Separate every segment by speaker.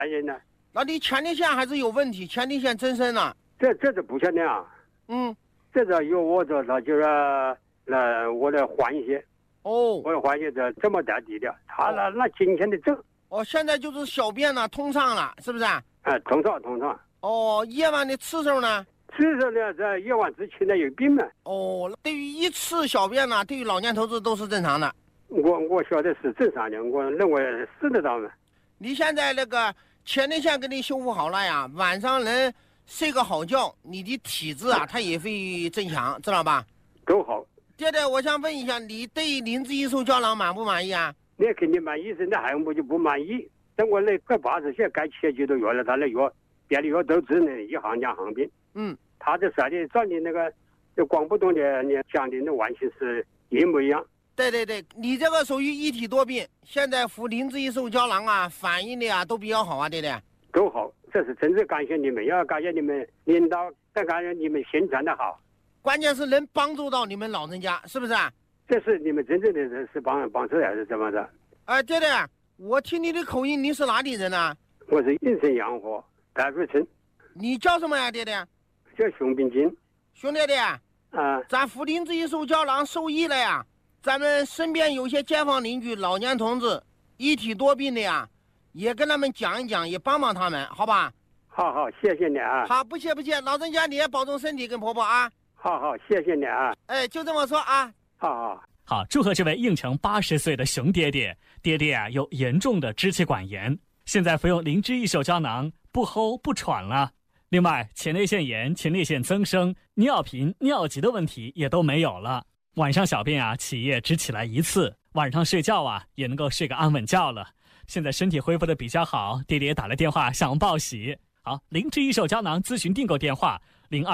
Speaker 1: 人呢？
Speaker 2: 那你前列腺还是有问题，前列腺增生了。
Speaker 1: 这是不晓得啊。这个有我这就是我的换血。我的换血这么大地的，他那今天的走。
Speaker 2: 现在就是小便呢通畅了，是不是？
Speaker 1: 通畅。
Speaker 2: 夜晚的次数呢？
Speaker 1: 次数呢，在夜晚之前呢有病嘛。
Speaker 2: 对于一次小便呢，对于老年头子都是正常的。
Speaker 1: 我晓得是正常的，我认为是得到嘛。
Speaker 2: 你现在那个前列腺给你修复好了呀，晚上能睡个好觉，你的体质它也会增强，知道吧？
Speaker 1: 都好。
Speaker 2: 爹爹，我想问一下，你对灵芝益寿胶囊满不满意啊？
Speaker 1: 你肯定满意，现在还我就不满意。等我那快80岁，该吃几多药了，他那药别的药都只能一行讲行病。他这啥的找你那个就广不懂的，你讲的那完全是一模一样。
Speaker 2: 对，你这个属于一体多病，现在服灵芝益寿胶囊啊，反应的都比较好啊，对不对？
Speaker 1: 都好，这是真正感谢你们，要感谢你们领导，再感谢你们宣传的好。
Speaker 2: 关键是能帮助到你们老人家，是不是？
Speaker 1: 这是你们真正的是帮助还是怎么的？
Speaker 2: 爹爹，我听你的口音，你是哪里人呢？
Speaker 1: 我是应城阳河大瑞村。
Speaker 2: 你叫什么呀，爹爹？
Speaker 1: 叫熊秉金。
Speaker 2: 熊爹爹咱福灵芝益寿胶囊受益了呀。咱们身边有些街坊邻居老年同志一体多病的呀，也跟他们讲一讲，也帮帮他们，好吧？
Speaker 1: 好，谢谢你啊。
Speaker 2: 好，不谢，老人家你也保重身体跟婆婆啊。
Speaker 1: 好，谢谢你啊。
Speaker 2: 就这么说啊。
Speaker 3: 好，祝贺这位应城80岁的熊爹爹。爹爹有严重的支气管炎，现在服用灵芝益寿胶囊，不齁不喘了。另外，前列腺炎、前列腺增生、尿频、尿急的问题也都没有了。晚上小便起夜只起来1次，晚上睡觉也能够睡个安稳觉了。现在身体恢复的比较好，爹爹打了电话向我们报喜。好，灵芝益寿胶囊咨询订购电话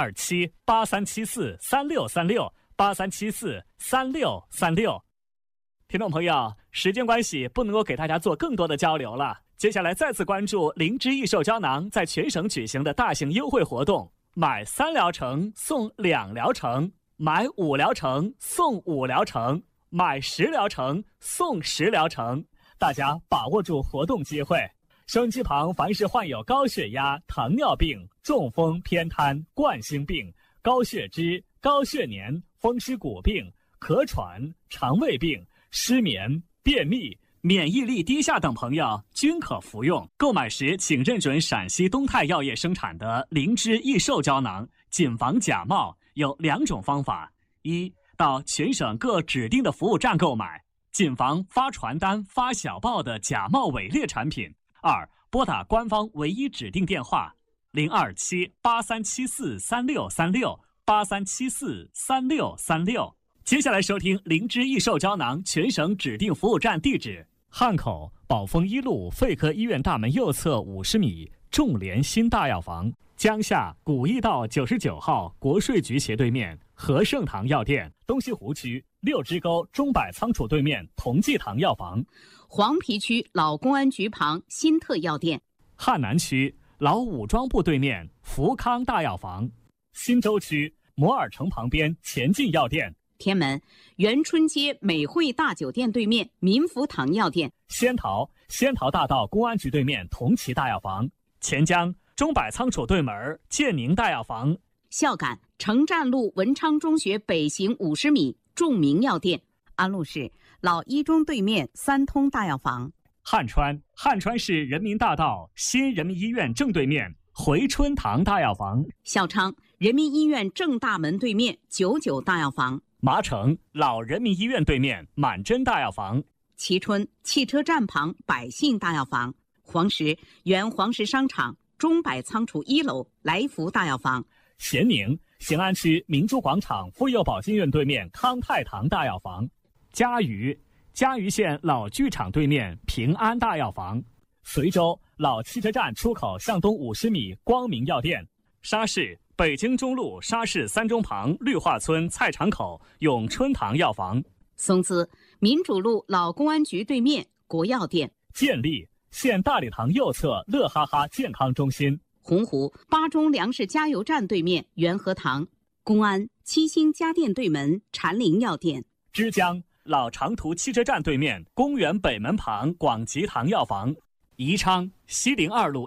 Speaker 3: 027-8374-3636，8374-3636。听众朋友，时间关系不能够给大家做更多的交流了，接下来再次关注灵芝益寿胶囊在全省举行的大型优惠活动，买3疗程送2疗程，买5疗程送5疗程，买10疗程送10疗程，大家把握住活动机会。收音机旁凡是患有高血压、糖尿病、中风、偏瘫、冠心病、高血脂、高血粘、风湿骨病、咳喘、肠胃病、失眠、便秘、免疫力低下等朋友均可服用。购买时请认准陕西东泰药业生产的灵芝益寿胶囊，谨防假冒。有2种方法：一，到全省各指定的服务站购买，谨防发传单、发小报的假冒伪劣产品；二，拨打官方唯一指定电话027-8374-3636，8374-3636。接下来收听灵芝益寿胶囊全省指定服务站地址：汉口宝丰1路肺科医院大门右侧50米众联新大药房，江夏古驿道99号国税局斜对面和盛堂药店，东西湖区6支沟钟柏仓储对面同济堂药房，
Speaker 4: 黄陂区老公安局旁新特药店，
Speaker 3: 汉南区老武装部对面福康大药房，新洲区摩尔城旁边前进药店，
Speaker 4: 天门元春街美汇大酒店对面民福堂药店，
Speaker 3: 仙桃大道公安局对面同齐大药房，钱江钟柏仓储对门建宁大药房，
Speaker 4: 孝感城站路文昌中学北行50米众明药店，安陆市老一中对面三通大药房，
Speaker 3: 汉川市人民大道新人民医院正对面回春堂大药房，
Speaker 4: 孝昌人民医院正大门对面99大药房，
Speaker 3: 麻城老人民医院对面满珍大药房，
Speaker 4: 蕲春汽车站旁百信大药房，黄石原黄石商场钟柏仓储1楼来福大药房，
Speaker 3: 咸宁咸安区明珠广场妇幼保健院对面康泰堂大药房，嘉鱼县老剧场对面平安大药房，随州老汽车站出口向东50米光明药店，沙市北京中路沙市3中旁绿化村菜场口永春堂药房，
Speaker 4: 松滋民主路老公安局对面国药店，
Speaker 3: 建立县大礼堂右侧乐哈哈健康中心，
Speaker 4: 洪湖巴中粮食加油站对面元和堂，公安七星家电对门禅林药店，
Speaker 3: 枝江老长途汽车站对面公园北门旁广吉堂药房， 宜昌西陵2路